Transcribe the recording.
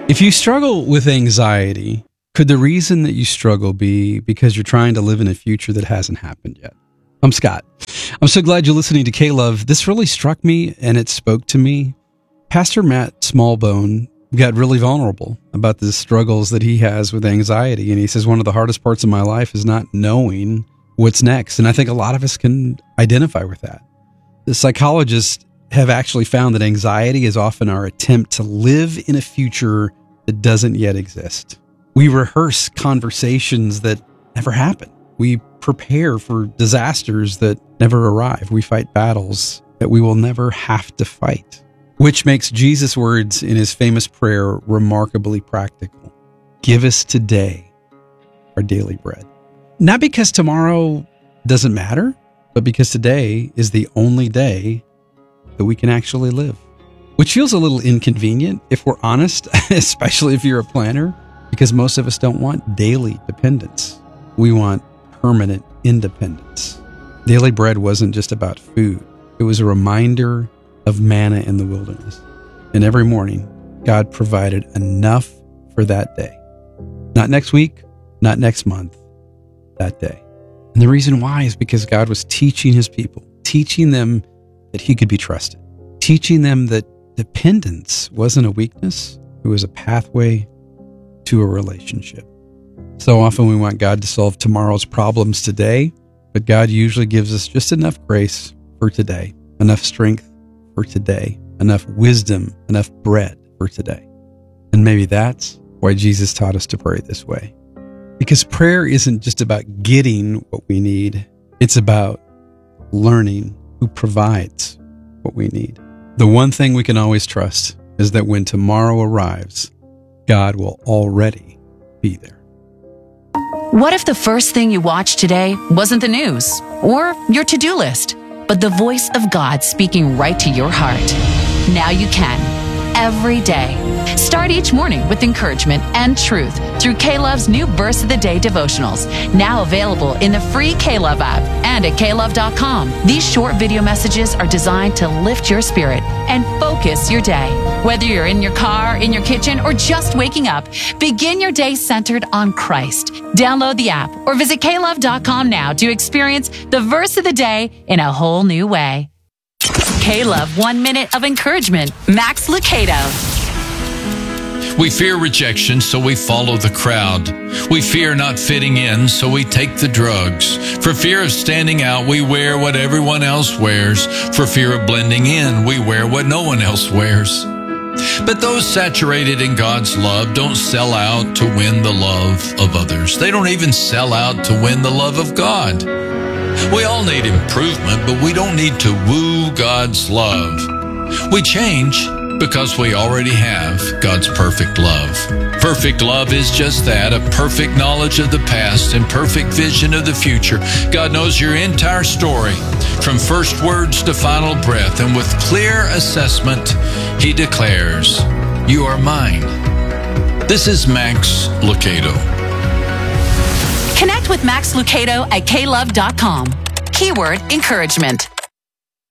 If you struggle with anxiety, could the reason that you struggle be because you're trying to live in a future that hasn't happened yet? I'm Scott. I'm so glad you're listening to K-Love. This really struck me and it spoke to me. Pastor Matt Smallbone got really vulnerable about the struggles that he has with anxiety. And he says, one of the hardest parts of my life is not knowing what's next. And I think a lot of us can identify with that. The psychologists have actually found that anxiety is often our attempt to live in a future that doesn't yet exist. We rehearse conversations that never happen. We prepare for disasters that never arrive. We fight battles that we will never have to fight, which makes Jesus' words in his famous prayer remarkably practical. Give us today our daily bread. Not because tomorrow doesn't matter, but because today is the only day that we can actually live. Which feels a little inconvenient, if we're honest, especially if you're a planner, because most of us don't want daily dependence. We want permanent independence. Daily bread wasn't just about food. It was a reminder of manna in the wilderness. And every morning, God provided enough for that day. Not next week, not next month, that day. And the reason why is because God was teaching his people, teaching them that he could be trusted, teaching them that dependence wasn't a weakness, it was a pathway to a relationship. So often we want God to solve tomorrow's problems today, but God usually gives us just enough grace for today, enough strength for today, enough wisdom, enough bread for today. And maybe that's why Jesus taught us to pray this way. Because prayer isn't just about getting what we need, it's about learning who provides what we need. The one thing we can always trust is that when tomorrow arrives, God will already be there. What if the first thing you watched today wasn't the news or your to-do list, but the voice of God speaking right to your heart? Now you can, every day. Start each morning with encouragement and truth through K-Love's new Verse of the Day devotionals, now available in the free K-Love app and at klove.com. These short video messages are designed to lift your spirit and focus your day. Whether you're in your car, in your kitchen, or just waking up, begin your day centered on Christ. Download the app or visit klove.com now to experience the Verse of the Day in a whole new way. K-Love 1 minute of encouragement. Max Lucado. We fear rejection, so we follow the crowd. We fear not fitting in, so we take the drugs. For fear of standing out, we wear what everyone else wears. For fear of blending in, we wear what no one else wears. But those saturated in God's love don't sell out to win the love of others. They don't even sell out to win the love of God. We all need improvement, but we don't need to woo God's love. We change because we already have God's perfect love. Perfect love is just that, a perfect knowledge of the past and perfect vision of the future. God knows your entire story, from first words to final breath, and with clear assessment, he declares, you are mine. This is Max Lucado. Connect with Max Lucado at klove.com. Keyword encouragement.